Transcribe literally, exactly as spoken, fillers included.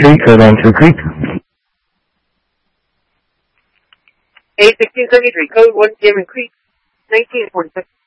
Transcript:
three, code on Two Creek. A sixteen seventy-three, code one, Salmon Creek, nineteen forty-six.